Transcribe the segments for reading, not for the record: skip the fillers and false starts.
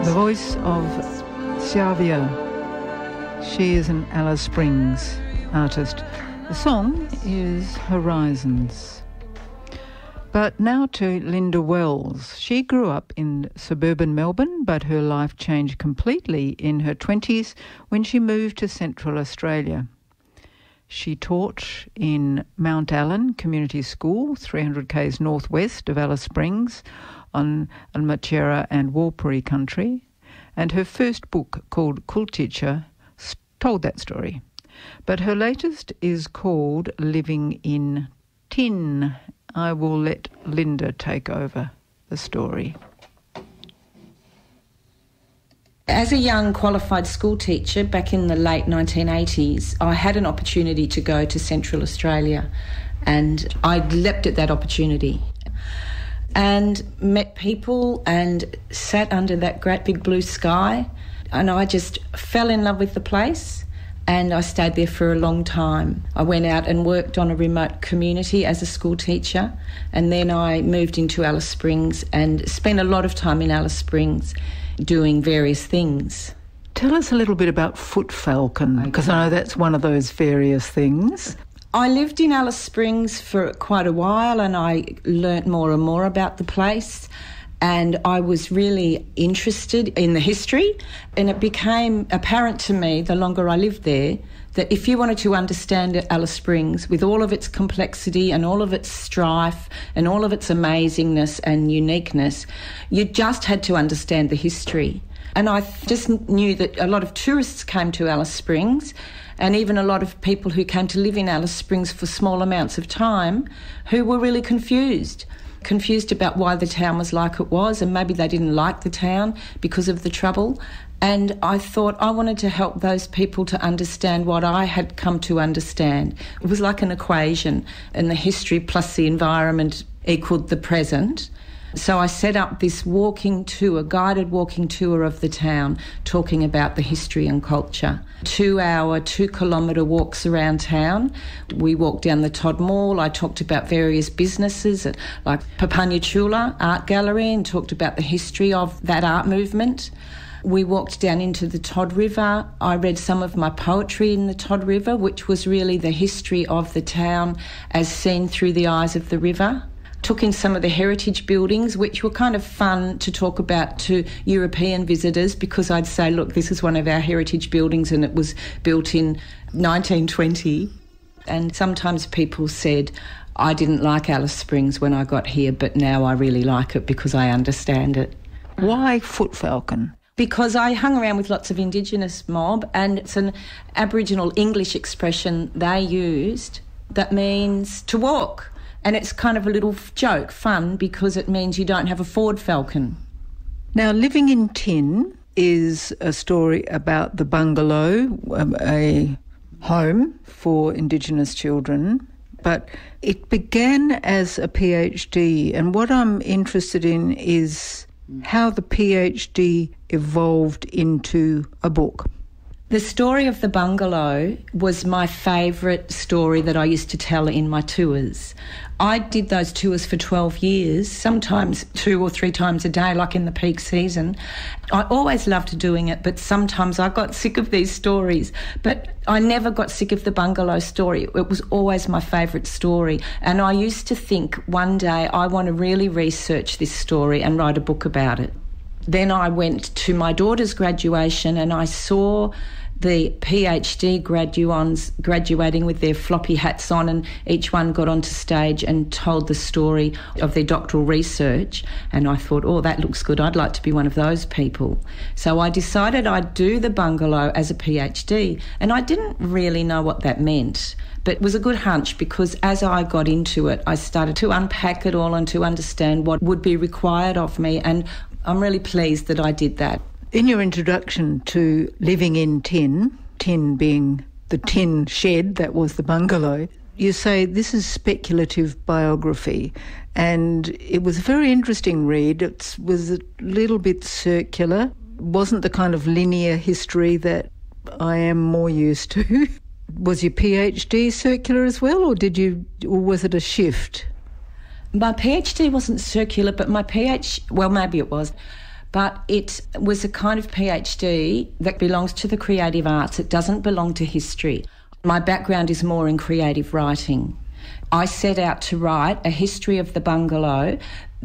The voice of Xiavia. She is an Alice Springs artist. The song is Horizons. But now to Linda Wells. She grew up in suburban Melbourne, but her life changed completely in her 20s when she moved to Central Australia. She taught in Mount Allen Community School, 300 k's northwest of Alice Springs, on Almatjera and Warlpiri country, and her first book, called Cool Teacher, told that story. But her latest is called Living in Tin. I will let Linda take over the story. As a young qualified school teacher back in the late 1980s, I had an opportunity to go to Central Australia, and I leapt at that opportunity and met people and sat under that great big blue sky, and I just fell in love with the place, and I stayed there for a long time. I went out and worked on a remote community as a school teacher, and then I moved into Alice Springs and spent a lot of time in Alice Springs doing various things. Tell us a little bit about Foot Falcon, because I know that's one of those various things. I lived in Alice Springs for quite a while, and I learnt more and more about the place, and I was really interested in the history, and it became apparent to me the longer I lived there that if you wanted to understand Alice Springs with all of its complexity and all of its strife and all of its amazingness and uniqueness, you just had to understand the history. And I just knew that a lot of tourists came to Alice Springs, and even a lot of people who came to live in Alice Springs for small amounts of time who were really confused about why the town was like it was, and maybe they didn't like the town because of the trouble. And I thought I wanted to help those people to understand what I had come to understand. It was like an equation, and the history plus the environment equaled the present. So I set up this walking tour, guided walking tour of the town, talking about the history and culture. 2-hour, 2-kilometre walks around town. We walked down the Todd Mall. I talked about various businesses like Papunya Chula Art Gallery and talked about the history of that art movement. We walked down into the Todd River. I read some of my poetry in the Todd River, which was really the history of the town as seen through the eyes of the river. Took in some of the heritage buildings, which were kind of fun to talk about to European visitors, because I'd say, look, this is one of our heritage buildings and it was built in 1920. And sometimes people said, I didn't like Alice Springs when I got here, but now I really like it because I understand it. Why Foot Falcon? Because I hung around with lots of Indigenous mob, and it's an Aboriginal English expression they used that means to walk. And it's kind of a little joke, fun, because it means you don't have a Ford Falcon. Now, Living in Tin is a story about the bungalow, a home for Indigenous children, but it began as a PhD, and what I'm interested in is how the PhD evolved into a book. The story of the bungalow was my favourite story that I used to tell in my tours. I did those tours for 12 years, sometimes 2 or 3 times a day, like in the peak season. I always loved doing it, but sometimes I got sick of these stories. But I never got sick of the bungalow story. It was always my favourite story. And I used to think one day I want to really research this story and write a book about it. Then I went to my daughter's graduation and I saw the PhD graduands graduating with their floppy hats on, and each one got onto stage and told the story of their doctoral research. And I thought, oh, that looks good. I'd like to be one of those people. So I decided I'd do the bungalow as a PhD. And I didn't really know what that meant. But it was a good hunch, because as I got into it, I started to unpack it all and to understand what would be required of me. And I'm really pleased that I did that. In your introduction to Living in Tin, tin being the tin shed that was the bungalow, you say this is speculative biography, and it was a very interesting read. It was a little bit circular. It wasn't the kind of linear history that I am more used to. Was your PhD circular as well, or was it a shift? My PhD wasn't circular, but my well, maybe it was. but it was a kind of PhD that belongs to the creative arts. It doesn't belong to history. My background is more in creative writing. I set out to write a history of the bungalow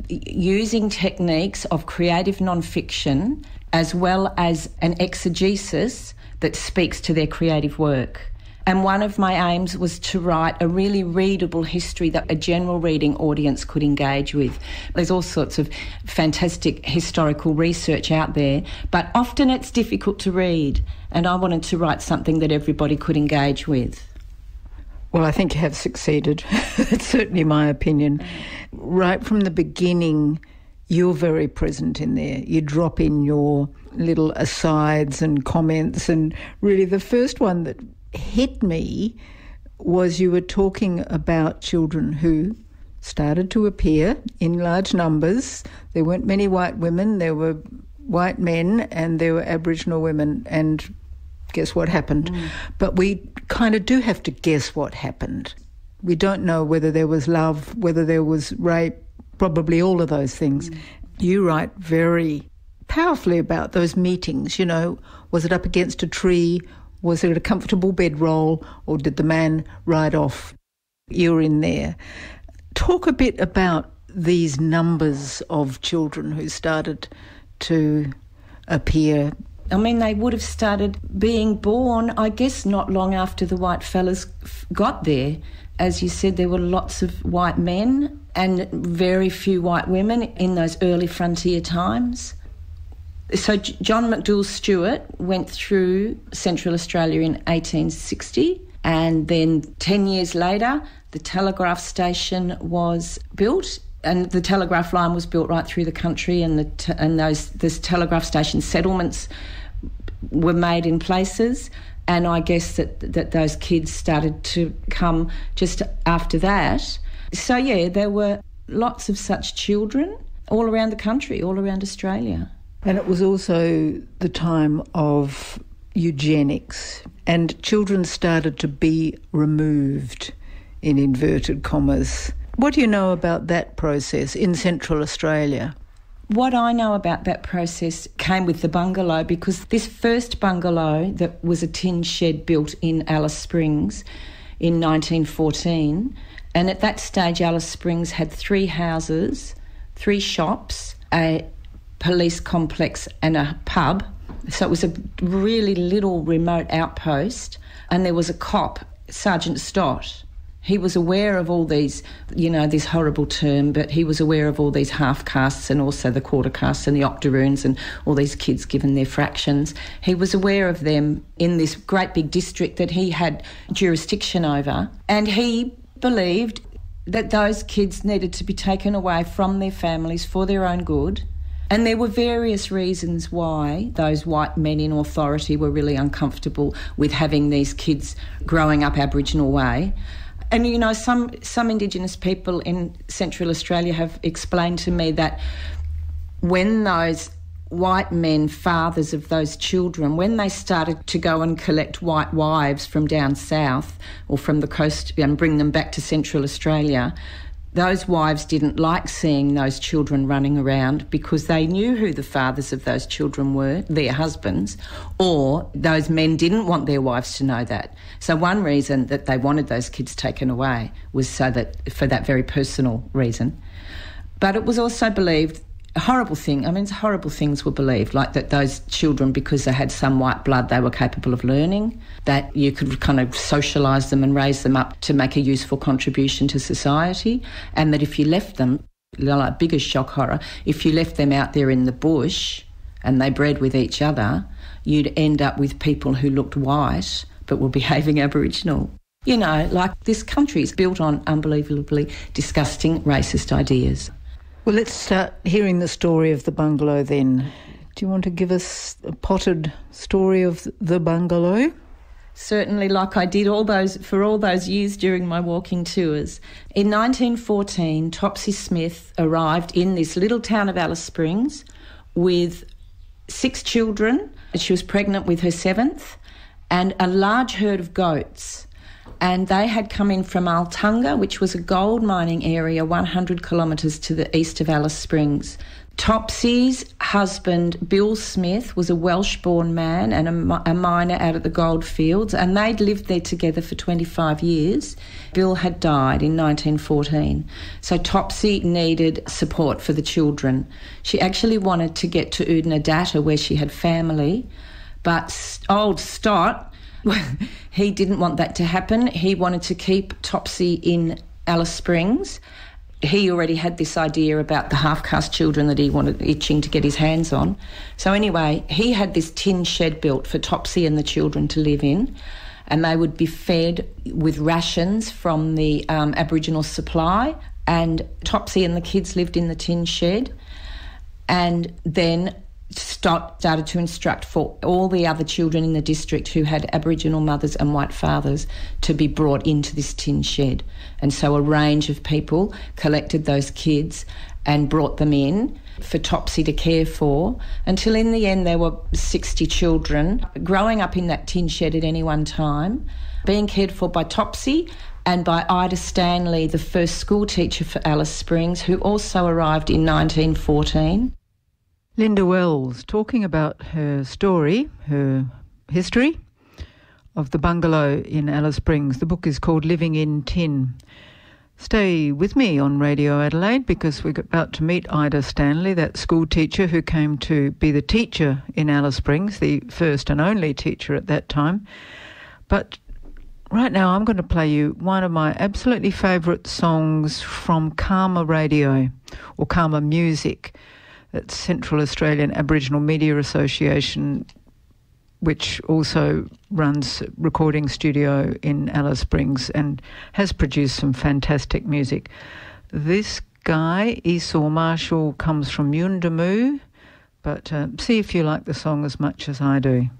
using techniques of creative non-fiction as well as an exegesis that speaks to their creative work. And one of my aims was to write a really readable history that a general reading audience could engage with. There's all sorts of fantastic historical research out there, but often it's difficult to read, and I wanted to write something that everybody could engage with. Well, I think you have succeeded. That's certainly my opinion. Right from the beginning, you're very present in there. You drop in your little asides and comments, and really the first one that hit me was you were talking about children who started to appear in large numbers. There weren't many white women, there were white men, and there were Aboriginal women, and guess what happened? But we kind of do have to guess what happened. We don't know whether there was love, whether there was rape, probably all of those things. You write very powerfully about those meetings, you know, was it up against a tree? Was it a comfortable bedroll, or did the man ride off? You're in there. Talk a bit about these numbers of children who started to appear. I mean, they would have started being born, I guess, not long after the white fellas got there. As you said, there were lots of white men and very few white women in those early frontier times. So John McDouall Stuart went through Central Australia in 1860, and then 10 years later the telegraph station was built, and the telegraph line was built right through the country, and this telegraph station settlements were made in places, and I guess that those kids started to come just after that. So yeah, there were lots of such children all around the country, all around Australia. And it was also the time of eugenics, and children started to be removed, in inverted commas. What do you know about that process in Central Australia? What I know about that process came with the bungalow, because this first bungalow that was a tin shed built in Alice Springs in 1914, and at that stage Alice Springs had 3 houses, 3 shops, a police complex and a pub. So it was a really little remote outpost, and there was a cop, Sergeant Stott. He was aware of all these, you know, this horrible term, but he was aware of all these half-castes and also the quarter-castes and the octoroons and all these kids given their fractions. He was aware of them in this great big district that he had jurisdiction over, and he believed that those kids needed to be taken away from their families for their own good. And there were various reasons why those white men in authority were really uncomfortable with having these kids growing up Aboriginal way. And, you know, some Indigenous people in Central Australia have explained to me that when those white men, fathers of those children, when they started to go and collect white wives from down south or from the coast and bring them back to Central Australia, those wives didn't like seeing those children running around, because they knew who the fathers of those children were, their husbands, or those men didn't want their wives to know that. So one reason that they wanted those kids taken away was so that, for that very personal reason. But it was also believed, horrible things were believed, like that those children, because they had some white blood, they were capable of learning, that you could kind of socialise them and raise them up to make a useful contribution to society, and that if you left them, like biggest shock horror, if you left them out there in the bush and they bred with each other, you'd end up with people who looked white but were behaving Aboriginal. You know, like this country is built on unbelievably disgusting racist ideas. Well, let's start hearing the story of the bungalow then. Do you want to give us a potted story of the bungalow? Certainly, like I did all those years during my walking tours. In 1914, Topsy Smith arrived in this little town of Alice Springs with 6 children. She was pregnant with her 7th, and a large herd of goats. And they had come in from Altunga, which was a gold mining area 100 kilometres to the east of Alice Springs. Topsy's husband, Bill Smith, was a Welsh-born man and a miner out at the goldfields, and they'd lived there together for 25 years. Bill had died in 1914, so Topsy needed support for the children. She actually wanted to get to Oodnadatta, where she had family, but old Stott, he didn't want that to happen. He wanted to keep Topsy in Alice Springs. He already had this idea about the half-caste children that he wanted itching to get his hands on. So anyway, he had this tin shed built for Topsy and the children to live in, and they would be fed with rations from the Aboriginal supply, and Topsy and the kids lived in the tin shed. And then Stott started to instruct for all the other children in the district who had Aboriginal mothers and white fathers to be brought into this tin shed. And so a range of people collected those kids and brought them in for Topsy to care for, until in the end there were 60 children growing up in that tin shed at any one time, being cared for by Topsy and by Ida Stanley, the first school teacher for Alice Springs, who also arrived in 1914. Linda Wells talking about her story, her history of the bungalow in Alice Springs. The book is called Living in Tin. Stay with me on Radio Adelaide, because we're about to meet Ida Stanley, that school teacher who came to be the teacher in Alice Springs, the first and only teacher at that time. But right now I'm going to play you one of my absolutely favourite songs from Karma Radio, or Karma Music. That's Central Australian Aboriginal Media Association, which also runs a recording studio in Alice Springs and has produced some fantastic music. This guy, Esau Marshall, comes from Yuendumu, but see if you like the song as much as I do.